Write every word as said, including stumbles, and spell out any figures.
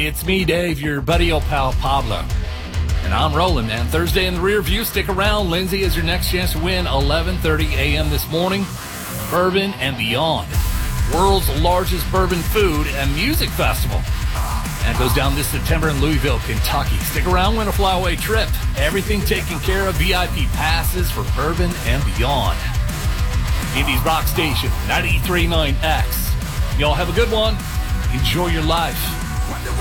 it's me, Dave, your buddy old pal Pablo. And I'm rolling, man. Thursday in the rear view. Stick around. Lindsay is your next chance to win. eleven thirty a.m. this morning. Bourbon and Beyond. World's largest bourbon food and music festival. And it goes down this September in Louisville, Kentucky. Stick around, win a flyaway trip. Everything taken care of. V I P passes for Bourbon and Beyond. Indy's Rock Station, ninety-three point nine X. Y'all have a good one. Enjoy your life.